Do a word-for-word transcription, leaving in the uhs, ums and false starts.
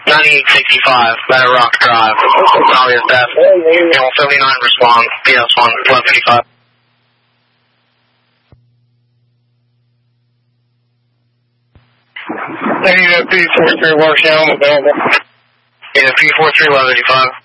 ninety-eight sixty-five, Ladder Rock Drive. Probably his best. Channel seventy-nine respond. B S one, eleven fifty-five. I need a P forty-three water channel available. Yeah, P forty-three, eleven fifty-five.